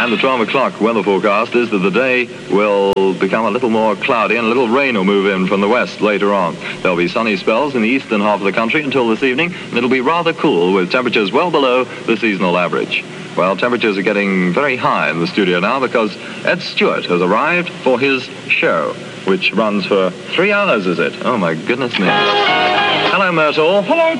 And the 12 o'clock weather forecast is that the day will become a little more cloudy and a little rain will move in from the west later on. There'll be sunny spells in the eastern half of the country until this evening, and it'll be rather cool with temperatures well below the seasonal average. Well, temperatures are getting very high in the studio now because Ed Stewart has arrived for his show, which runs for 3 hours, is it? Oh, my goodness me. Hello, Myrtle. Hello,